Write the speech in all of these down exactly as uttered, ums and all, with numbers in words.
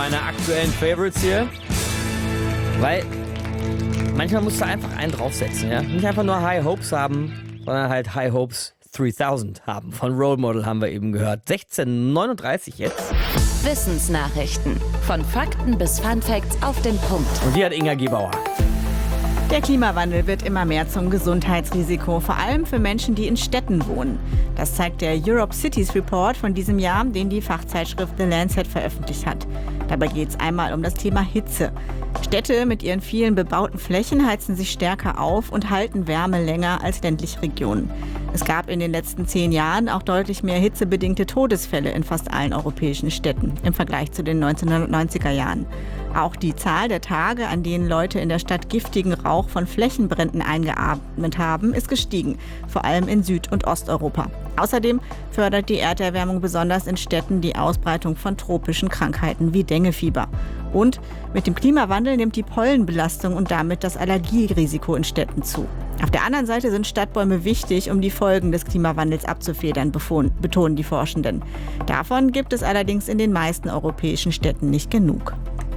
meine aktuellen Favorites hier. Weil manchmal musst du einfach einen draufsetzen, ja? Nicht einfach nur High Hopes haben, sondern halt High Hopes dreitausend haben. Von Role Model haben wir eben gehört. sechzehn neununddreißig jetzt. Wissensnachrichten. Von Fakten bis Funfacts auf den Punkt. Und die hat Inga Gebauer. Der Klimawandel wird immer mehr zum Gesundheitsrisiko, vor allem für Menschen, die in Städten wohnen. Das zeigt der Europe Cities Report von diesem Jahr, den die Fachzeitschrift The Lancet veröffentlicht hat. Dabei geht es einmal um das Thema Hitze. Städte mit ihren vielen bebauten Flächen heizen sich stärker auf und halten Wärme länger als ländliche Regionen. Es gab in den letzten zehn Jahren auch deutlich mehr hitzebedingte Todesfälle in fast allen europäischen Städten im Vergleich zu den neunzehnhundertneunziger Jahren. Auch die Zahl der Tage, an denen Leute in der Stadt giftigen Rauch von Flächenbränden eingeatmet haben, ist gestiegen, vor allem in Süd- und Osteuropa. Außerdem fördert die Erderwärmung besonders in Städten die Ausbreitung von tropischen Krankheiten wie Denguefieber. Und mit dem Klimawandel nimmt die Pollenbelastung und damit das Allergierisiko in Städten zu. Auf der anderen Seite sind Stadtbäume wichtig, um die Folgen des Klimawandels abzufedern, betonen die Forschenden. Davon gibt es allerdings in den meisten europäischen Städten nicht genug.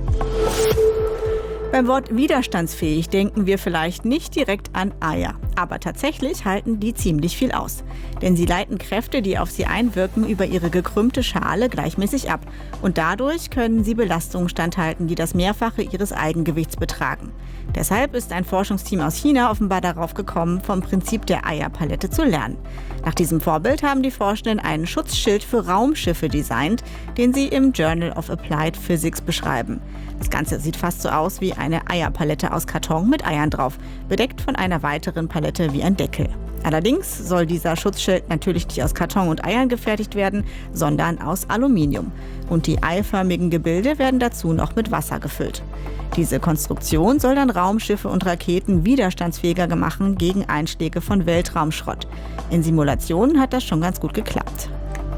Beim Wort widerstandsfähig denken wir vielleicht nicht direkt an Eier. Aber tatsächlich halten die ziemlich viel aus. Denn sie leiten Kräfte, die auf sie einwirken, über ihre gekrümmte Schale gleichmäßig ab. Und dadurch können sie Belastungen standhalten, die das Mehrfache ihres Eigengewichts betragen. Deshalb ist ein Forschungsteam aus China offenbar darauf gekommen, vom Prinzip der Eierpalette zu lernen. Nach diesem Vorbild haben die Forschenden einen Schutzschild für Raumschiffe designt, den sie im Journal of Applied Physics beschreiben. Das Ganze sieht fast so aus wie eine Eierpalette aus Karton mit Eiern drauf, bedeckt von einer weiteren Palette wie ein Deckel. Allerdings soll dieser Schutzschild natürlich nicht aus Karton und Eiern gefertigt werden, sondern aus Aluminium. Und die eiförmigen Gebilde werden dazu noch mit Wasser gefüllt. Diese Konstruktion soll dann Raumschiffe und Raketen widerstandsfähiger machen gegen Einschläge von Weltraumschrott. In Simulationen hat das schon ganz gut geklappt.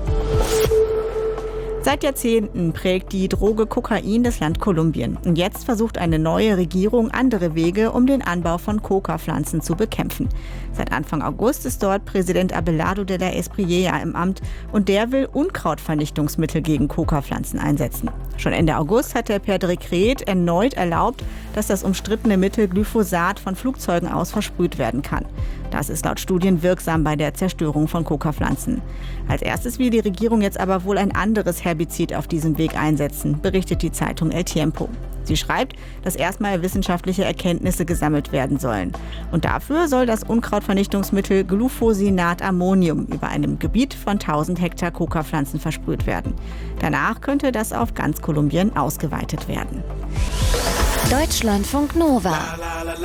Seit Jahrzehnten prägt die Droge Kokain das Land Kolumbien. Und jetzt versucht eine neue Regierung andere Wege, um den Anbau von Coca-Pflanzen zu bekämpfen. Seit Anfang August ist dort Präsident Abelardo de la Espriella im Amt und der will Unkrautvernichtungsmittel gegen Coca-Pflanzen einsetzen. Schon Ende August hat der per Dekret erneut erlaubt, dass das umstrittene Mittel Glyphosat von Flugzeugen aus versprüht werden kann. Das ist laut Studien wirksam bei der Zerstörung von Coca-Pflanzen. Als erstes will die Regierung jetzt aber wohl ein anderes Herbizid auf diesem Weg einsetzen, berichtet die Zeitung El Tiempo. Sie schreibt, dass erstmal wissenschaftliche Erkenntnisse gesammelt werden sollen. Und dafür soll das Unkrautvernichtungsmittel Glufosinat-Ammonium über einem Gebiet von tausend Hektar Coca-Pflanzen versprüht werden. Danach könnte das auf ganz Kolumbien ausgeweitet werden. Deutschlandfunk Nova.